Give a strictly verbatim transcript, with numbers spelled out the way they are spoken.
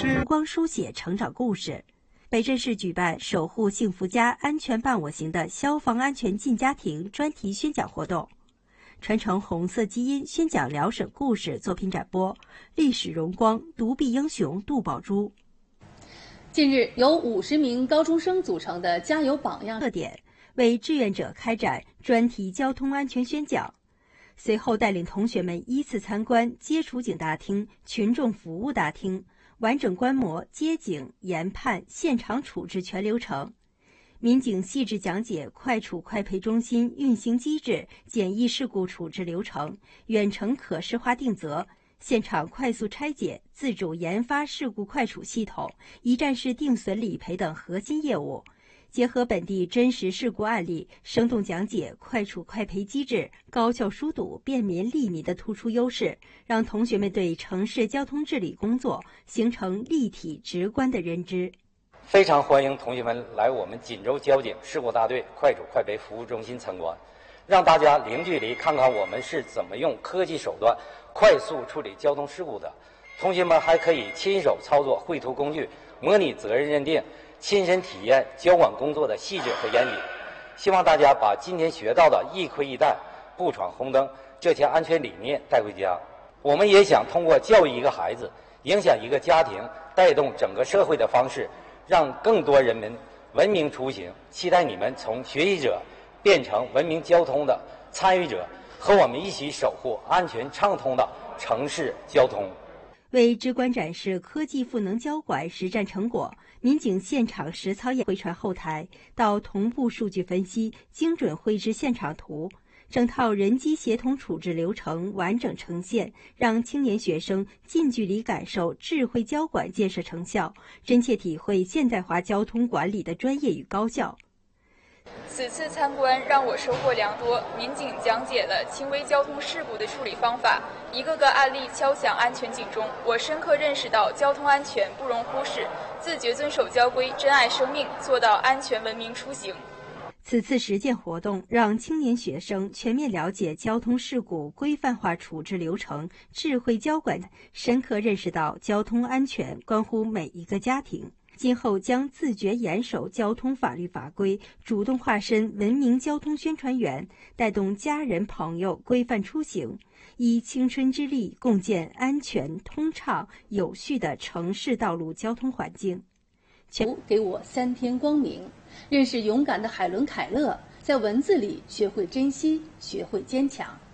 是光书写成长故事。北镇市举办守护幸福家安全伴我行的消防安全进家庭专题宣讲活动，传承红色基因宣讲辽沈故事作品展播，历史荣光独臂英雄杜宝珠。 近日，由五十名高中生组成的加油榜样特点为志愿者开展专题交通安全宣讲，随后带领同学们依次参观接触警大厅、群众服务大厅，完整观摩接警、研判、现场处置全流程。民警细致讲解快处快赔中心运行机制、简易事故处置流程、远程可视化定责、现场快速拆解、自主研发事故快处系统、一站式定损理赔等核心业务。结合本地真实事故案例，生动讲解快处快赔机制，高效疏堵、便民利民的突出优势，让同学们对城市交通治理工作形成立体直观的认知。 非常欢迎同学们来我们锦州交警事故大队快处快赔服务中心参观，让大家零距离看看我们是怎么用科技手段快速处理交通事故的。同学们还可以亲手操作绘图工具，模拟责任认定，亲身体验交管工作的细致和严谨。希望大家把今天学到的一盔一弹、不闯红灯这些安全理念带回家。我们也想通过教育一个孩子、影响一个家庭、带动整个社会的方式，让更多人们文明出行。期待你们从学习者变成文明交通的参与者，和我们一起守护安全畅通的城市交通。 为直观展示科技赋能交管实战成果，民警现场实操演回传后台，到同步数据分析，精准绘制现场图，整套人机协同处置流程完整呈现，让青年学生近距离感受智慧交管建设成效，真切体会现代化交通管理的专业与高效。 此次参观让我收获良多，民警讲解了轻微交通事故的处理方法，一个个案例敲响安全警钟，我深刻认识到交通安全不容忽视，自觉遵守交规，珍爱生命，做到安全文明出行。 此次实践活动让青年学生全面了解交通事故规范化处置流程、智慧交管，深刻认识到交通安全关乎每一个家庭。今后将自觉严守交通法律法规，主动化身文明交通宣传员，带动家人朋友规范出行，以青春之力共建安全、通畅、有序的城市道路交通环境。 全给我三天光明，认识勇敢的海伦·凯勒，在文字里学会珍惜，学会坚强。